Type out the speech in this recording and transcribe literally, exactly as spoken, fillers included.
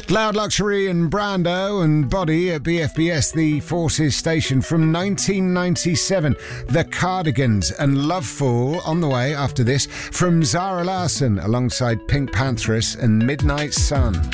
Loud Luxury and Brando and Body at B F B S, the Forces station from nineteen ninety-seven. The Cardigans and Loveful on the way after this from Zara Larsson alongside Pink Pantheress and Midnight Sun.